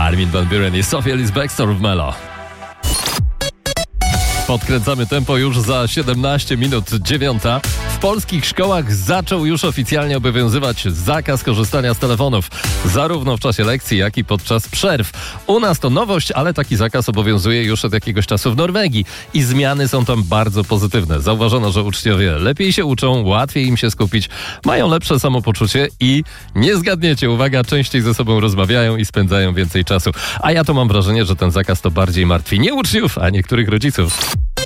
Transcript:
Armin van Buuren i Sophia Ellis-Bextor w Melo. Podkręcamy tempo już za 17 minut 9. W polskich szkołach zaczął już oficjalnie obowiązywać zakaz korzystania z telefonów, zarówno w czasie lekcji, jak i podczas przerw. U nas to nowość, ale taki zakaz obowiązuje już od jakiegoś czasu w Norwegii i zmiany są tam bardzo pozytywne. Zauważono, że uczniowie lepiej się uczą, łatwiej im się skupić, mają lepsze samopoczucie i nie zgadniecie, uwaga, częściej ze sobą rozmawiają i spędzają więcej czasu. A ja to mam wrażenie, że ten zakaz to bardziej martwi nie uczniów, a niektórych rodziców.